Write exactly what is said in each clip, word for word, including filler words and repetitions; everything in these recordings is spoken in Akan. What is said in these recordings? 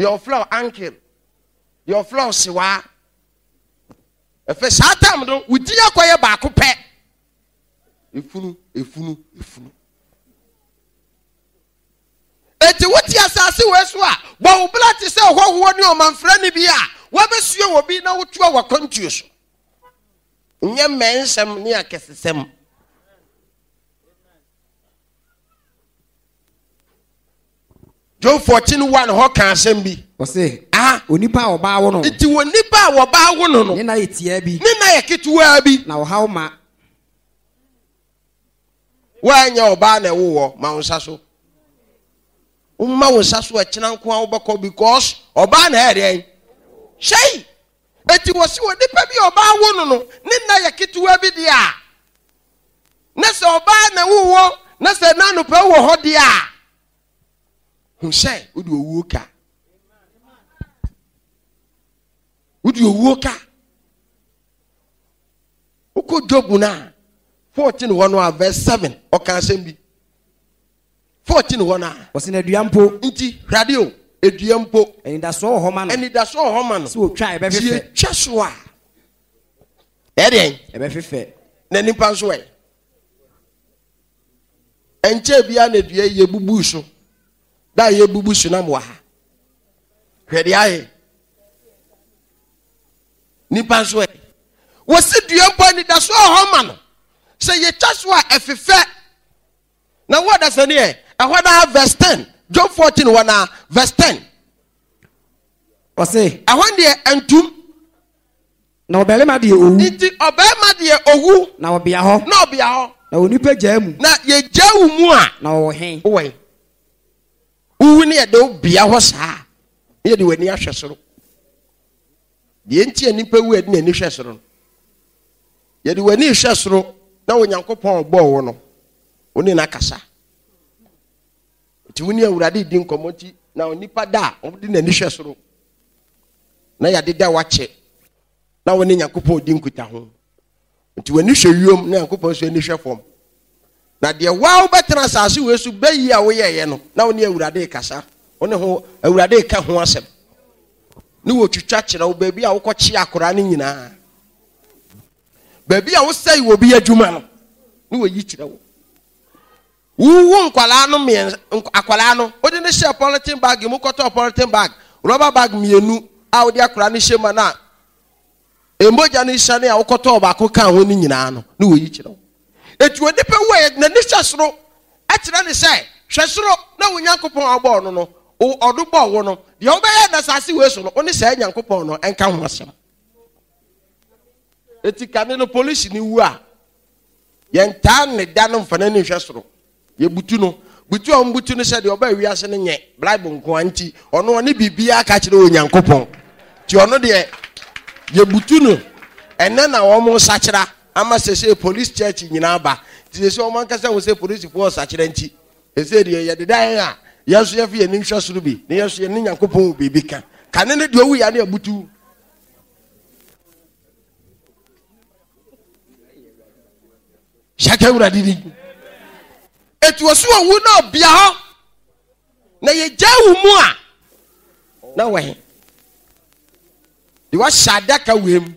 your floor uncle, your floor siwa. If a satam don't, we dear quiet back pet. Ifunu, ifunu, ifunu. Eti woti asase weso a bo bla ti se hoho ne o manfra ne bia wa besuo obi na wotu a wakontuo so nye mensem ne akesesem John fourteen one ho kan asem bi o se ah onipa oba wo no iti wonipa wo ba wo no no ne na yetia bi ne na yeketuwa bi na wo hawo ma wa nya oba na wo wo ma wonsa so umma wonsa so a kina nko a wo bako because oba na ere shey eti wo si wonipa bi oba wo no no ne na yeketuwa bi dia na se oba na wo wo na se na no pa wo ho dia hu say odi owu ka odi owu ka uko Job na fourteen one verse seven o kan sem bi fourteen one o se na duampo nti radio eduampo eni da so ho ma no eni da so ho ma no se o twa e be fefe twa so a e den e be fefe na nipa so e enche bia na dua ye bubu so da ye bubu so na mo ha hwede aye nipa so e wo se duampo eni da so ho ma no say ye chaswa efefe na what does any e ahoda verse ten John fourteen one verse ten o se ahon de antum na obele ma de owu nti obele ma de owu na obia ho na obia ho na onipa jamu na ye jawu mu a na wo hen we uwu ne de obia ho saa ye de wani ahwesoro de nti anipa wu ade na ni hwesoro ye de wani hwesoro na onyankopon bo wo no oni na kasa ti woni awurade di nkomoti na onipa da odi na ni hwesoro na ya de da wache na woni nyankopon di nkuta ho ti wani hwewom na nyankopon so ni hwefom na de wa obetena sase we su bayi a wo yeye no na woni awurade kasa oni ho awurade ka ho asem ni wo twitwa kire wo baabi a wo kɔkye akora ne nyinaa baabi a wo sai wo bi adwuma no ni wo yi kire wo wu nkwala no me akwala no odi ne share polythene bag mu kɔtɔ polythene bag rubber bag mienu a odi akora ne shema na emboja ne shane a wo kɔtɔ ba ko kan ho ni nyinaa no ni wo yi kire wo etu odi pe wo na ni hwesoro akira ne sai hwesoro na wo nyankopɔn abɔ no no o odu bɔ wo no de wo bɛyɛ na sase we so no oni sai nyankopɔn no enka ho asɛm eti kane no police ni wu a yenta ne da no mfana ni hwesoro ye butu no butu o mbutu no se de oba wi ase ne nye bible nko anti ono ne bibia ka kire onyankopɔn ti ono de ye butu no ene na wo mo sakira ama sese police church nyina ba ti sese o man kasa wo se police fo sakira nti ese de ye de dan a yeso ye fi ye ni hwesoro bi ne yeso ye ni nyankopɔn bibi ka kane ne de owu ya ne abutu shaka uradi di etu osu owu na obia ho na ye jawu mu a na we di wa shadaka wem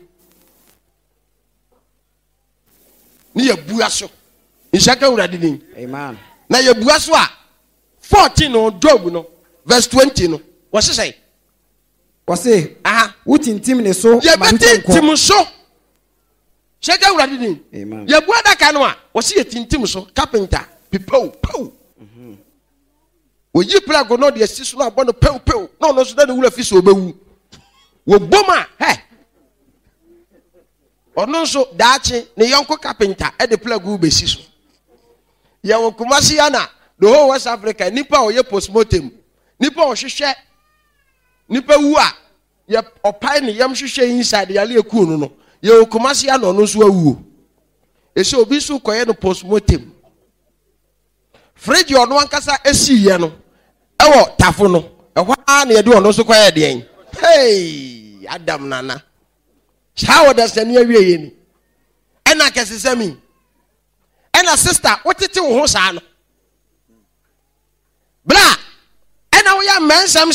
ni ye bua so shaka uradi di amen na ye bua so a fourteen no Job no verse twenty no wo se say wo se aha wutintim ne so ye betintim so shaka uradi di amen ye bua daka no a wo se ye tintim so carpenter pipo po mhm wo yi plago no de sisu na abono pew pew no no so da wura fi so obewu wo boma he ono so daachi ne yonko carpenter e de plago be sisu ye wo kumasi yana the whole West Africa nipa o ye postmortem nipa o hwehwe nipa wu a ye opai ne yam hwehwe inside ya le eku no no ye wo kumasi yana ono so awu e so obi so koye no postmortem fridge ono ankasa esiye no ewo tafo no ehwa na ye de ono so koye de en hey Adam nana how does the near ye ni ena kesesemi ena sister wotete wo ho saa no bra ena wo ya mensam